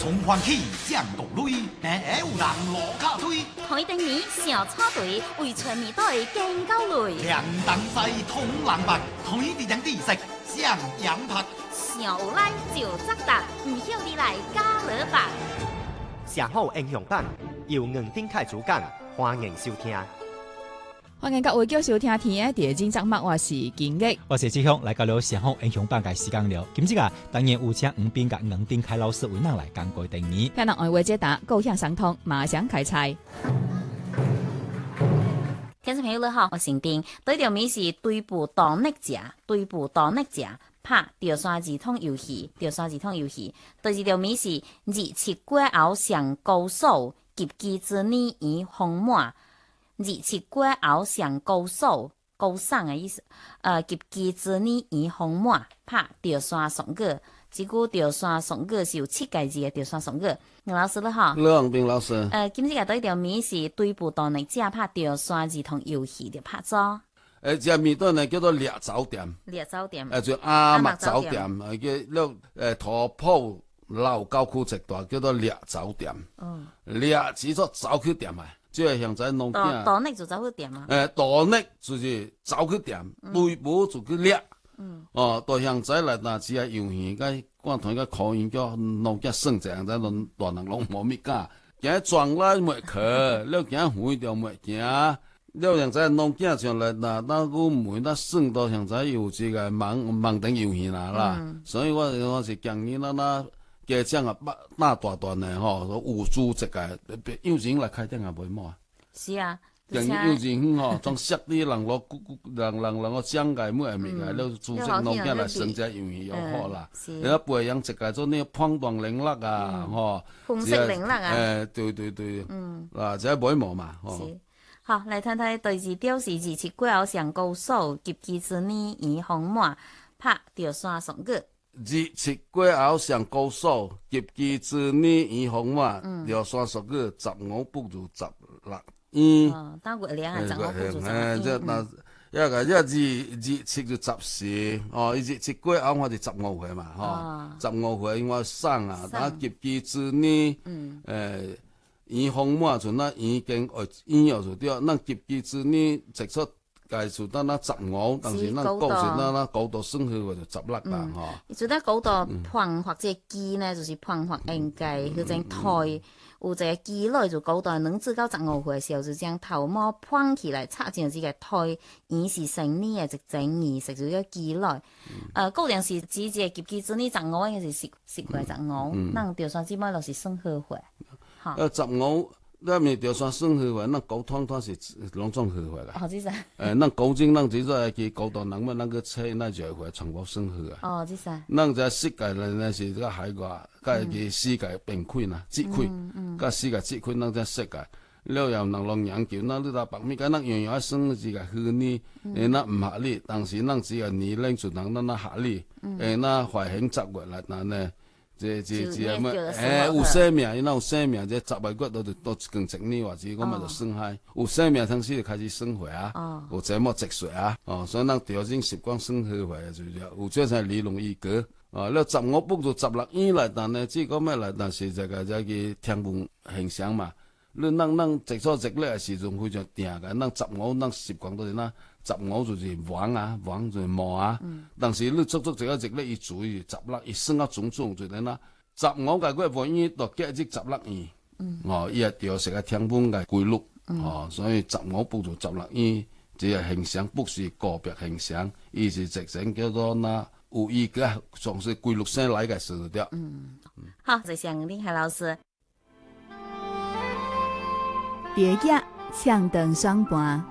從歡喜降到淚，有人落卡推。 台頂年小草隊為全年隊更高淚。 涼燈西通人白，台地人地食上羊拍。 上有來就責答，唔曉你來加勒白。 上好英雄版由吳丁凱主講，歡迎收聽。 歡迎各位繼續收聽天嘅地精節目，我是金玉， 我是志雄，來到了上好英雄版嘅時間了。今次啊，當然有請吳斌甲吳丁凱老師為咱來講過第二。 聽人愛話解答，高興相通，馬上開菜。 聽眾朋友你好，我是丁。對條米是對付當力食，對付當力食。拍條山兒通遊戲，條山兒通遊戲。第二條米是27過後上高數，及笄之年已豐滿。27過後上高數，高尚嘅意思。及笄之年已豐滿，拍條山松果。這句條山松果是有7個字嘅條山松果。吳老師你好， 梁斌老師。 今次嘅對條米是對付當力食，拍條山兒通遊戲就拍咗。 隻麵檔呢叫做獵酒店， 獵酒店， 就阿麥酒店，叫土埔老舊區一帶叫做獵酒店。獵指咗酒區店啊，即係現在農店。 當力就酒區店啊。 當力就是酒區店，對付就叫獵。到現在嚟嗱，只係遊戲個官團個口音叫農家省這樣，咱攏大人攏冇乜講，行莊來沒去，了行回就沒行。了現在農家上來嗱，那個每那省到現在有這個盲等遊戲啦，所以我是建議那家長啊，大段的吼，有組織個幼稚園來開店也袂嘛。是啊，建議幼稚園吼，從設啲人攞人個講解每個物個，了組織農家來生產遊戲又好啦。然後培養一個做呢判斷能力啊，吼， 分析能力啊。 對，嗱，這袂嘛嘛，吼。 好，來睇睇第二條是27過後上高數，及笄之年已豐滿，拍條山松果。 27過後上高數，及笄之年已豐滿，條山松果15不如16。 當月亮係15不如16。 即嗱，一個27就14，27過後我哋15歲嘛，15歲我生啊，但及笄之年，已豐滿就那已經已有就對，那及笄之年直出介就得那15，但是那高是那高度升去就16啦，吼。 就得高度膨或者機呢，就是膨或應該佢種胎有一個機類就高度能至到15歲嘅時候，就將頭毛膨起來，插進這個胎，已是成年嘅一整儀式就叫機類。固定是指這個及笄之年15，應該是10歲15，那條算之尾就是升好歲。 15，那咪條算升去話，那高通是攏總去話啦。 知晒。 那高精，那只係佢高度能乜，那個車那就係全部升去啊。知晒。那就世界呢是個海外，甲佢世界平均啦，節虧，甲世界節虧，那只世界。了又能攞研究，那你話白米，那樣樣升是個虛擬，那唔合理，但是那只係年齡就能那合理，那懷興習慣啦，那呢？這有生命，因為有生命，這10個月都更整年或者我們就生開，有生命，ทั้時就開始生活啊，有這麼積水啊，所以咱調整習慣生活回就有這才理論依據。了15不就16年來，但呢，這個咩來，但是這個天文現象嘛，你咱直錯直咧時陣非常定嘅，咱15咱習慣都是那15就是黃啊，黃就是毛啊，但是你足一個直咧伊注意16，伊算啊種就係那15個月份伊到價值16年，伊係調成個天文嘅規律，所以15不如16年，這個現象不是個別現象，伊是直情叫做那有依據，從是規律性來嘅事的。 好，謝謝吳丁凱老師。 蝶仔唱斷雙盤。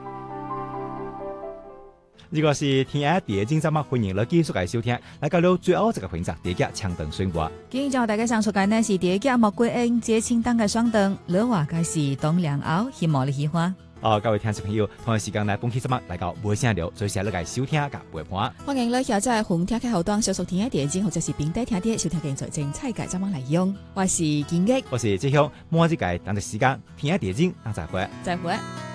呢個是天下地精節目，歡迎你繼續嚟收聽。嚟到了最後一個環節，蝶仔唱斷雙盤。 今日將大家上述嘅呢是蝶仔莫過恩節清當嘅雙斷，你話嘅是當涼後，希望你喜歡。 各位聽眾朋友，同一時間嚟本期節目嚟到無聲聊，最先嚟嚟收聽甲陪伴。 歡迎你下載紅聽嘅後端，小屬天下地精或者是平底聽啲，收聽嘅財政菜價怎麼嚟用？我是建益， 我是志雄，每一屆等嘅時間，天下地精，再會。 再會。